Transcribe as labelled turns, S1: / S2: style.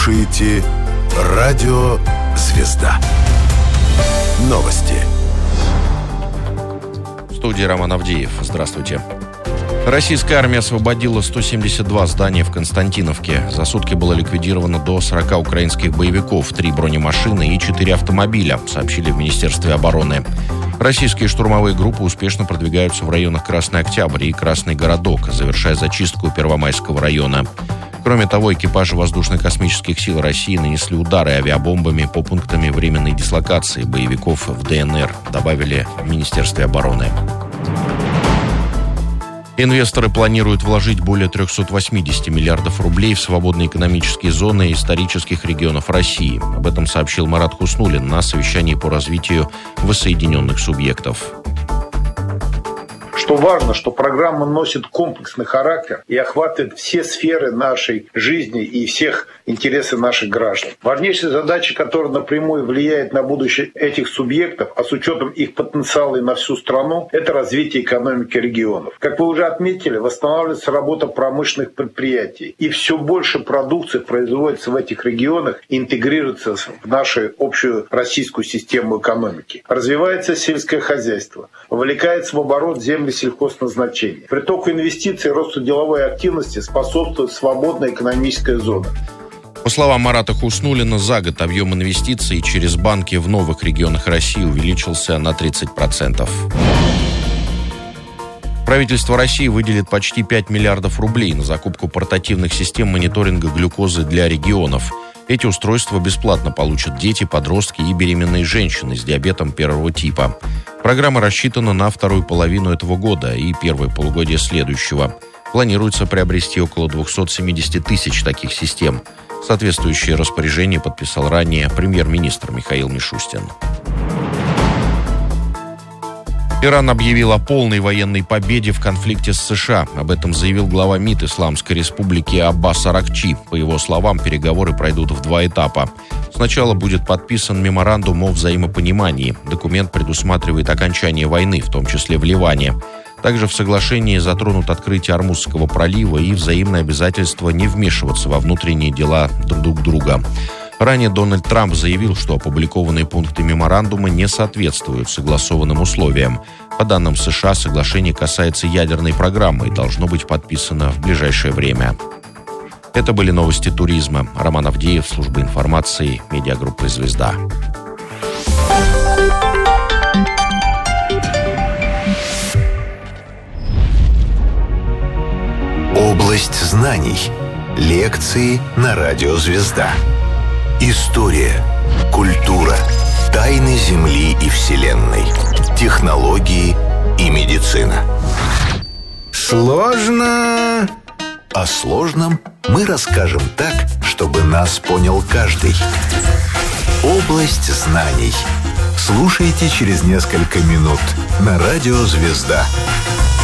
S1: слушаете «Радио Звезда». Новости.
S2: В студии Роман Авдеев. Здравствуйте. Российская армия освободила 172 здания в Константиновке. За сутки было ликвидировано до 40 украинских боевиков, 3 бронемашины и 4 автомобиля, сообщили в Министерстве обороны. Российские штурмовые группы успешно продвигаются в районах Красный Октябрь и Красный Городок, завершая зачистку Первомайского района. Кроме того, экипажи воздушно-космических сил России нанесли удары авиабомбами по пунктам временной дислокации боевиков в ДНР, добавили в Министерстве обороны. Инвесторы планируют вложить более 380 миллиардов рублей в свободные экономические зоны исторических регионов России. Об этом сообщил Марат Хуснуллин на совещании по развитию воссоединенных субъектов.
S3: Что важно, что программа носит комплексный характер и охватывает все сферы нашей жизни и всех интересы наших граждан. Важнейшей задачей, которая напрямую влияет на будущее этих субъектов, а с учетом их потенциала и на всю страну, это развитие экономики регионов. Как вы уже отметили, восстанавливается работа промышленных предприятий. И все больше продукции производится в этих регионах и интегрируется в нашу общую российскую систему экономики. Развивается сельское хозяйство, вовлекается в оборот земли сельхозназначения. Притоку инвестиций и росту деловой активности способствует свободная экономическая зона.
S2: По словам Марата Хуснуллина, за год объем инвестиций через банки в новых регионах России увеличился на 30%. Правительство России выделит почти 5 миллиардов рублей на закупку портативных систем мониторинга глюкозы для регионов. Эти устройства бесплатно получат дети, подростки и беременные женщины с диабетом первого типа. Программа рассчитана на вторую половину этого года и первое полугодие следующего. Планируется приобрести около 270 тысяч таких систем. Соответствующее распоряжение подписал ранее премьер-министр Михаил Мишустин. Иран объявил о полной военной победе в конфликте с США. Об этом заявил глава МИД Исламской Республики Аббас Аракчи. По его словам, переговоры пройдут в 2 этапа. Сначала будет подписан меморандум о взаимопонимании. Документ предусматривает окончание войны, в том числе в Ливане. Также в соглашении затронут открытие Ормузского пролива и взаимное обязательство не вмешиваться во внутренние дела друг друга. Ранее Дональд Трамп заявил, что опубликованные пункты меморандума не соответствуют согласованным условиям. По данным США, соглашение касается ядерной программы и должно быть подписано в ближайшее время. Это были новости туризма. Роман Авдеев, служба информации, медиагруппы «Звезда».
S1: Область знаний. Лекции на радио «Звезда». История, культура, тайны Земли и Вселенной, технологии и медицина. Сложно. О сложном мы расскажем так, чтобы нас понял каждый. Область знаний. Слушайте через несколько минут на радио «Звезда».